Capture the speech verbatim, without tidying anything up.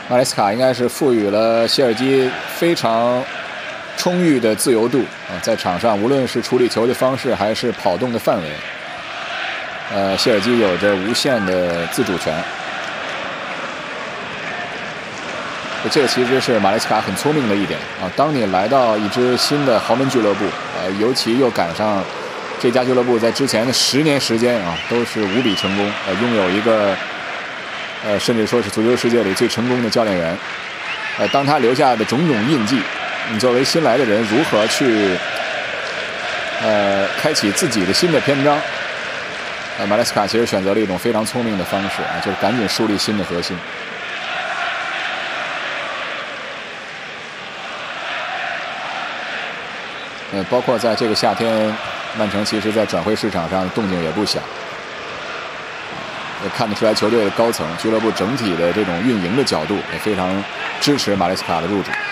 马雷斯卡应该是赋予了谢尔基非常充裕的自由度啊，在场上无论是处理球的方式还是跑动的范围，呃，谢尔基有着无限的自主权。这个其实是马雷斯卡很聪明的一点啊。当你来到一支新的豪门俱乐部，呃，尤其又赶上这家俱乐部在之前的十年时间啊都是无比成功，呃，拥有一个。呃，甚至说是足球世界里最成功的教练员，呃，当他留下的种种印记，你作为新来的人如何去，呃，开启自己的新的篇章？呃，马雷斯卡其实选择了一种非常聪明的方式啊，就是赶紧树立新的核心。呃，包括在这个夏天，曼城其实在转会市场上动静也不小。也看得出来，球队的高层、俱乐部整体的这种运营的角度也非常支持马雷斯卡的入主。